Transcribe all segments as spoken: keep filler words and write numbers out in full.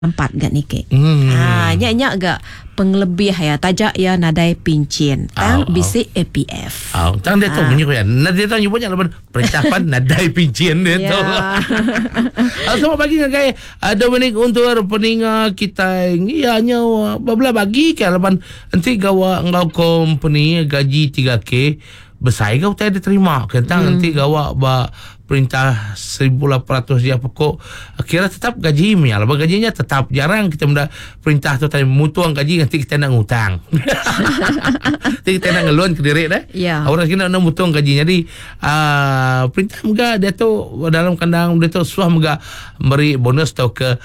Empat gak nike. Hmm. Ha, nyak-nyak gak penglebih ya tajak ya nadai pincin. Tang oh, bisik A P F. Oh, tang dia tu menyuruh ya. Dia tu nyebutnya lapan perintahkan nadai pincin dia tu. Selamat pagi ngagai. Ada menik untuk peninga kita iya nyawa babla bagi kan lapan nanti gawa ngau company gaji tiga K besar kau tak diterima. Kentang hmm. nanti gawa ba perintah seribu lapan ratus dia pokok kira tetap gaji punya lah gajinya tetap jarang kita muda perintah tu tadi mutuang gaji nanti kita nak ngutang nanti kita nak ngeluan ke diri dah yeah. Orang kena nak mutuang gaji jadi uh, perintah muda dia tu dalam kandang dia tu suah muda beri bonus tau ke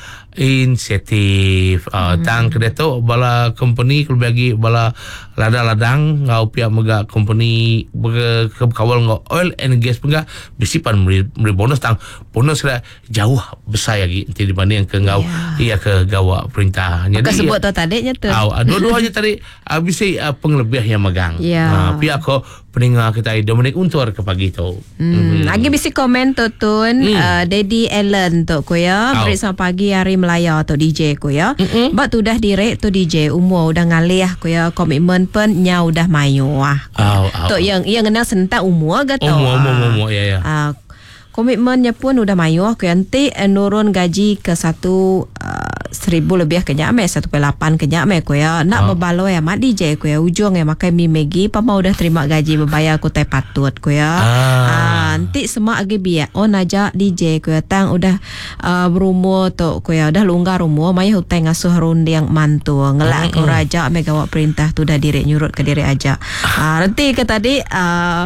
insentif uh, hmm. tang ke dia tu bala company kalau bagi bala ladang-ladang ngau pihak muda company kawal ngau oil and gas muda bisipan beri bonus tang bonus kira jauh besar lagi nanti dibanding ke ngau yeah. Ia ke gawa perintah jadi maka sebut tu tadinya tu oh, dua-duanya tadi uh, bisa uh, penglebih yang megang yeah. uh, pihak ko peninga kita Dominic Untur ke pagi tu hmm. hmm. lagi bisa komen tu tun hmm. uh, Daddy Allen tu ko ya beri sama pagi hari Melaya tu D J ko ya mm-hmm. Bak tu dah direct tu D J umur udah ngalih ko ya komitmen pun nya udah mayu ah oh, oh, tu oh. yang yang kena sentak umur ke tu umur umur umur ya ya uh, komitmennya pun udah mayu aku nanti uh, nurun gaji ke satu uh, seribu lebih kenyak me satu koma lapan kenyak me aku ya nak oh. Berbalo ya mak D J aku ya ujung ya makai mi megi pama udah terima gaji berbayar aku teh patut aku ya ah. uh, nanti semua agi biak oh najak D J aku ya tang udah uh, berumur tu aku ya udah lunggar umur maya hutai ngasuh rundiang mantu ngelak aku raja me gawak perintah tu dah diri nyurut ke diri aja uh, nanti ke tadi uh,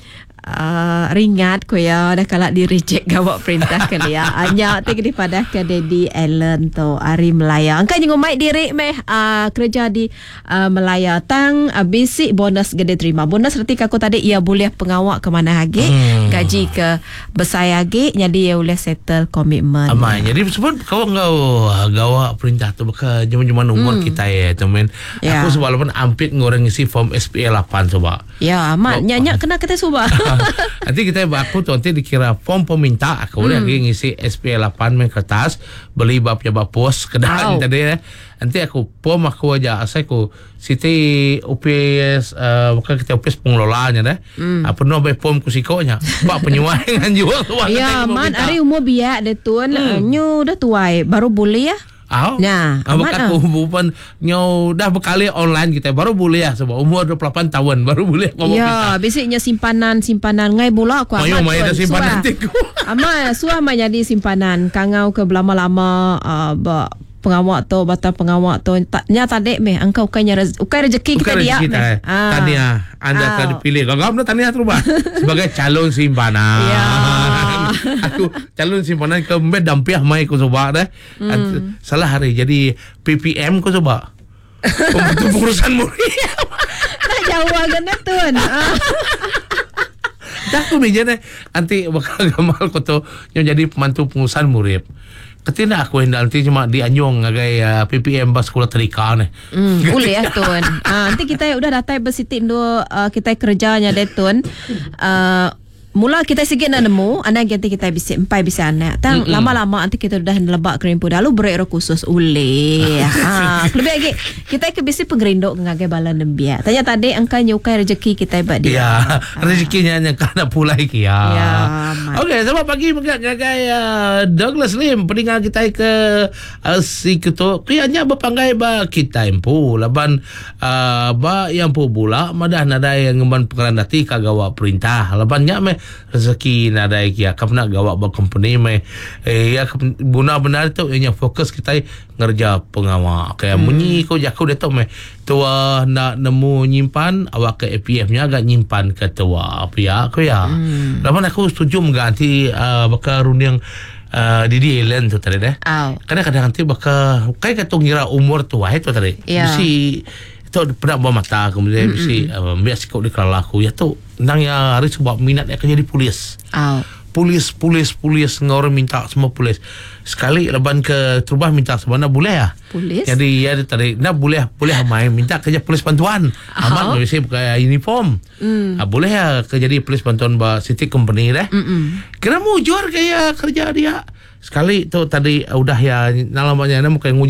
Uh, ringat ko ya dah kalak di reject gawak perintah kali ya hanya tinggi daripada ke Daddy Allen tu Ari Melaya angka nyingu mai diri meh uh, kerja di uh, Melaya tang uh, basic bonus gede terima bonus reti aku tadi ia boleh pengawak ke mana lagi hmm. gaji ke besar lagi jadi ia boleh settle komitmen amai jadi sebab kau ngau gawak perintah tu baka zaman-zaman umur hmm. kita ya temen yeah. Aku sebab lapan ampit ngorang ngisi form S P A lapan coba ya mak oh, nyanyak oh. Kena kita cuba nanti kita aku tu nanti dikira form peminta aku boleh hmm. lagi ngisi S P lapan main kertas beli bapnya bapos kedai tadi eh. Nanti aku form aku aja asal aku siti U P S uh, bukan kita U P S pengelolanya dah hmm. apa no by form kusikonya pak penyuaian juga ya man hari umur biak de tun hmm. nyu dah tuai baru boleh ya. Oh, nah, abang aku bukan nyau dah berkali online kita baru boleh ya sebab umur dua puluh lapan tahun baru boleh ngomong ya, kita. Biasanya simpanan simpanan ngai bola aku amat. Mayo mai ada simpanan tiku. Ama suah mai jadi simpanan kangau ke lama-lama uh, ba pengawak tu bata pengawak tu nya tadek meh engkau ukainya ukai rezeki kita dia meh. Ah. Tania anda akan dipilih. Kau nak tania terubah sebagai calon simpanan. Ya. Aku calon simpanan ke mbed dampiah mai ku coba dah. Hmm. Salah hari jadi P P M ku coba. Pembantu pengurusan murid. Tak jauh agaknya tuan. Dah aku meja dah. Nanti bakal gamal ku tu yang jadi pembantu pengurusan murid. Ketina aku hendak nanti cuma dianyong ngagai uh, P P M bas sekolah terika ni. Hmm, boleh ya tuan. Ah, nanti kita udah datai bersitik do uh, kita kerjanya deh tuan. Uh, Mula kita sikit nak nemu anak nanti kita bisa empai bisa anak tang mm-hmm. lama-lama nanti kita dah lebak kerimpu lalu berik khusus ule ha lebih lagi kita ke bisa pengerindok ngagai bala nembia tanya tadi angka nyukai rezeki kita buat dia ya ha. Rezekinya yang kana pula iki ya, ya okey selamat pagi ngagai uh, Douglas Lim peningal kita ke uh, si ketua kianya berpanggai ba kita empu laban uh, ba yang pu bula madah nada yang ngemban pengeran dati kagawa perintah labannya me rezeki nada kia kapna gawak ba company me eh ya guna benar tu yang fokus kita ngerja pengawak kayak hmm. munyi ko jaku dia tu me tua nak nemu nyimpan awak ke A P F nya agak nyimpan ke tua apa ya aku ya hmm. lawan aku setuju mengganti uh, bakal runding uh, Daddy Allen tu tadi deh oh. Kadang-kadang nanti bakal kayak ketung ngira umur tua itu tadi yeah. Mesti tu pernah bawa mata kemudian mm-hmm. mesti uh, biasa kau dikala aku ya tu nang ya hari sebab minat dia akan jadi polis. Oh. Polis polis polis ngor minta semua polis. Sekali leban ke terubah minta sebenarnya boleh ya. Polis. Jadi ya tadi nak boleh boleh main minta kerja polis bantuan. Oh. Amat mesti pakai uniform. Mm. Ha, boleh ya kerja jadi polis bantuan ba city company dah. Mm-mm. Kira mujur kayak kerja dia. sekali tu tadi udah ya nalamanya mungkin